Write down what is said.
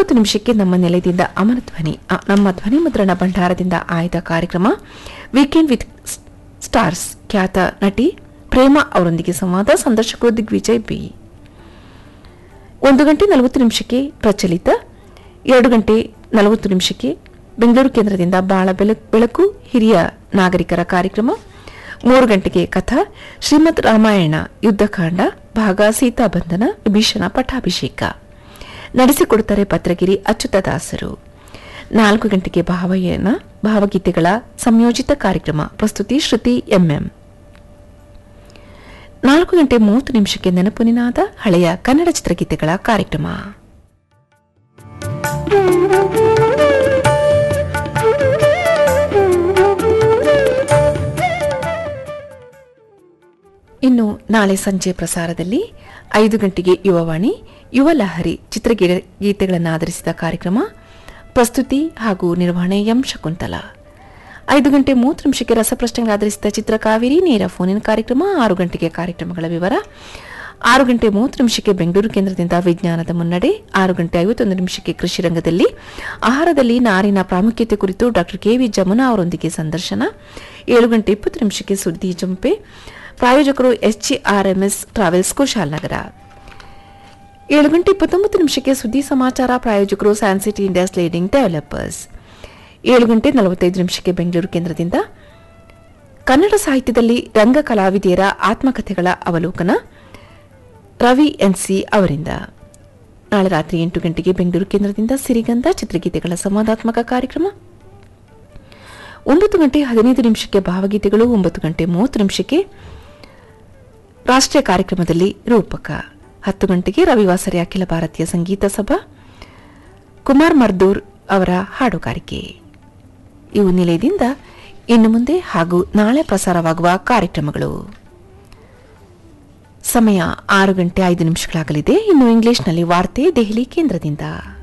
6:20 ನಮ್ಮ ನೆಲೆಯಿಂದ ಅಮರ ಧ್ವನಿ ನಮ್ಮ ಧ್ವನಿ ಮುದ್ರಣ ಭಂಡಾರದಿಂದ ಆಯ್ದ ಕಾರ್ಯಕ್ರಮ ವೀಕೆಂಡ್ ವಿತ್ ಸ್ಟಾರ್ಸ್. ಖ್ಯಾತ ನಟಿ ಪ್ರೇಮ ಅವರೊಂದಿಗೆ ಸಂವಾದ. ಸಂದರ್ಶಕರು ದಿಗ್ವಿಜಯ್ ಬಿ. 1:40 ಪ್ರಚಲಿತ. 2:40 ಬೆಂಗಳೂರು ಕೇಂದ್ರದಿಂದ ಬಾಳ ಬೆಳಕು ಹಿರಿಯ ನಾಗರಿಕರ ಕಾರ್ಯಕ್ರಮ. 3 ಕಥಾ ಶ್ರೀಮದ್ ರಾಮಾಯಣ ಯುದ್ಧಕಾಂಡ ಭಾಗ ಸೀತಾಬಂಧನ ವಿಭೀಷಣ ಪಟ್ಟಾಭಿಷೇಕ ನಡೆಸಿಕೊಡುತ್ತಾರೆ ಪತ್ರಗಿರಿ ಅಚ್ಯುತದಾಸರು. 4 ಭಾವಯಾನ ಭಾವಗೀತೆಗಳ ಸಂಯೋಜಿತ ಕಾರ್ಯಕ್ರಮ. ಪ್ರಸ್ತುತಿ ಶ್ರುತಿ ಎಂಎಂ. 4:30 ನೆನಪು ನಿನಾದ ಹಳೆಯ ಕನ್ನಡ ಚಿತ್ರಗೀತೆಗಳ ಕಾರ್ಯಕ್ರಮ. ಇನ್ನು ನಾಳೆ ಸಂಜೆ ಪ್ರಸಾರದಲ್ಲಿ 5 ಯುವವಾಣಿ ಯುವಲಹರಿ ಚಿತ್ರಗೀತೆಗಳನ್ನು ಆಧರಿಸಿದ ಕಾರ್ಯಕ್ರಮ. ಪ್ರಸ್ತುತಿ ಹಾಗೂ ನಿರ್ವಹಣೆ ಎಂ ಶಕುಂತಲಾ. 5:30 ರಸಪ್ರಶ್ನೆಗಳ ಆಧರಿಸಿದ ಚಿತ್ರಕಾವೇರಿ ನೇರ ಫೋನಿನ ಕಾರ್ಯಕ್ರಮ. 6 ಕಾರ್ಯಕ್ರಮಗಳ ವಿವರ. 6:30 ಬೆಂಗಳೂರು ಕೇಂದ್ರದಿಂದ ವಿಜ್ಞಾನದ ಮುನ್ನಡೆ. 6:51 ಕೃಷಿ ರಂಗದಲ್ಲಿ ಆಹಾರದಲ್ಲಿ ನಾರಿನ ಪ್ರಾಮುಖ್ಯತೆ ಕುರಿತು ಡಾ ಕೆವಿ ಜಮುನಾ ಅವರೊಂದಿಗೆ ಸಂದರ್ಶನ. 7:20 ಸುದ್ದಿ ಜಂಪೆ. ಪ್ರಾಯೋಜಕರು ಎಸ್ಜಿಆರ್ಎಂಎಸ್ ಟ್ರಾವೆಲ್ಸ್ ಕುಶಾಲನಗರ. 7:29 ಸುದ್ದಿ ಸಮಾಚಾರ. ಪ್ರಾಯೋಜಕರು Sancity India's leading developers. 7:45 Bengaluru ಕೇಂದ್ರದಿಂದ ಕನ್ನಡ ಸಾಹಿತ್ಯದಲ್ಲಿ ರಂಗ ಕಲಾವಿದೆಯರ ಆತ್ಮಕಥೆಗಳ ಅವಲೋಕನ ರವಿ ಎನ್ಸಿ ಅವರಿಂದ. ನಾಳೆ ರಾತ್ರಿ 8 ಬೆಂಗಳೂರು ಕೇಂದ್ರದಿಂದ ಸಿರಿಗಂಧ ಚಿತ್ರಗೀತೆಗಳ ಸಂವಾದಾತ್ಮಕ ಕಾರ್ಯಕ್ರಮ. 9:15 ಭಾವಗೀತೆಗಳು. 9:30 ರಾಷ್ಟ್ರೀಯ ಕಾರ್ಯಕ್ರಮದಲ್ಲಿ ರೂಪಕ. 10 ರವಿವಾಸರಿ ಅಖಿಲ ಭಾರತೀಯ ಸಂಗೀತ ಸಭಾ ಕುಮಾರ್ ಮರ್ದೂರ್ ಅವರ ಹಾಡುಗಾರಿಕೆ. ಇವು ನಿಲಯದಿಂದ ಇನ್ನು ಮುಂದೆ ಹಾಗೂ ನಾಳೆ ಪ್ರಸಾರವಾಗುವ ಕಾರ್ಯಕ್ರಮಗಳು. ಸಮಯ 6:05 ಇನ್ನು ಇಂಗ್ಲಿಷ್ನಲ್ಲಿ ವಾರ್ತೆ ದೆಹಲಿ ಕೇಂದ್ರದಿಂದ.